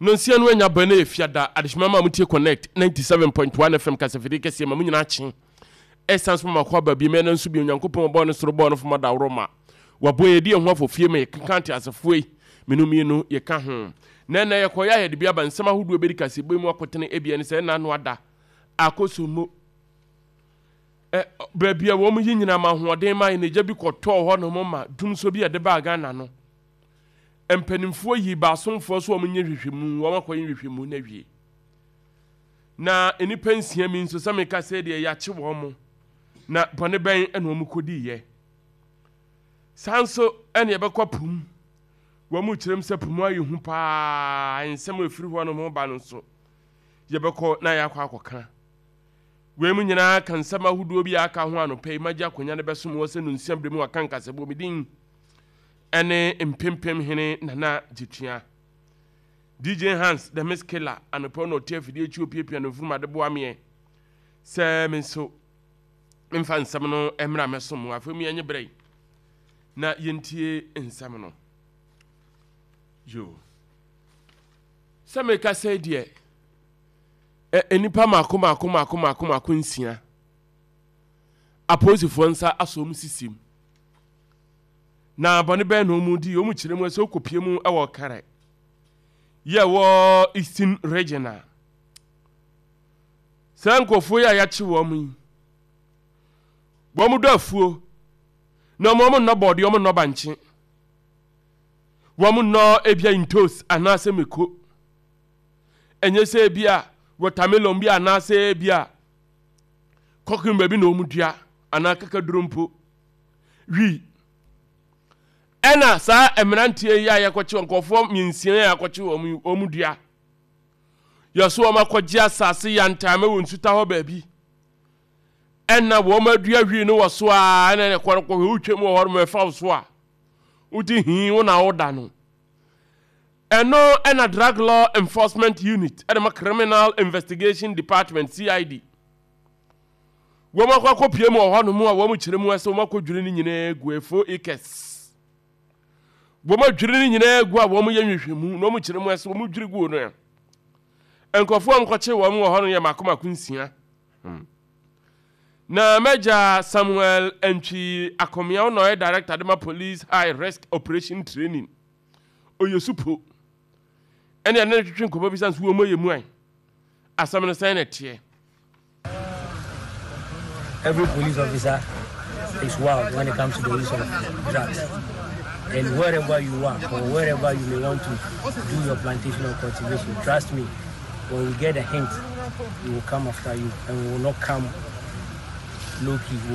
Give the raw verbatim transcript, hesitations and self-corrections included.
no nsia no anya bana efiada adishimama mutie connect ninety-seven point one F M kasafiri kese ma munyina achi essence ma kwa ba bi me na nso bi onyankopon bo no soro bo no foma da roma waboye di ho afofie me kankanti asafoi menuminu ye ka ho na na ye koya ye de bia ba nsema hodo beri kase bo mu akotene ebia ne se na no ada akosumo eh bia wo mu yinyina ma hoden ma ne gya bi kɔtɔ ho no ma dum so bi e de ba ga na no empanimfo yi ba asomfo so wo nye hwehwemu wo makoyin hwehwemu na wie na eni pensia mi nso same ka se de ya che wo mo na bone ben ene wo mu kodi ye sanso ene ye bekwa pum wo mu kirem se pum ayi hu pa ensem afiri ho no mo ba no so ye bekọ na ya kwa akoka we mu nyina kan sama huduo bi aka ho anopai magya konya ne besom wo se no nsiam de mu aka nkase bo midin ene empempem hene nana jitua D J Hans the Miss Killer anopo no tf de echi opiepia no fuma de bo ame se menso mfa nsam no emra mesom afemi anye brei na yentie nsam no yo sameka say die e enipa mako mako mako mako mako nsia aposifo nsa asom sisim na bone be no mu di o mu kiremu so kopie mu e wo kare ye wo Eastern Regional sankofo ya ya chi wo mu bo mu do afuo na mo mo no body o mo no banche wo mu no ebia intos anase meko enye se ebia watermelon bi anase ebia kokumba bi na omudua anakaka durompo wi ena sa emrantie ya yakwachi nkofo miensie ya yakwachi omudua yaso o makwaji asase ya ntame won suta ho baabi ena wo madua wi no woso a ena ne kworokwo hutwem wo hormo efa so a udi hin wo na woda no eno ena drug law enforcement unit ena criminal investigation department C I D wo makwa kopie mu ho no mu a wo mu kiremu ase wo makodwire ni nyina egu efo ikes wo madwire ni nyina egu a wo mu yenhwehwemu no mu kiremu ase wo mu dwire gu no ya enkofo am kwache wo mu ho no ya makoma kunsia hmm. na Major Samuel Entwi Akomia no e director de ma police high risk operation training oyesupo ene ene twetwe nkoba bi sanso wo moyemu an asam no say na tie. Every police officer is wild when it comes to the use of drugs. And wherever you are or wherever you may want to do your plantation or cultivation, trust me, when we get a hint, we will come after you and we will not come low-key.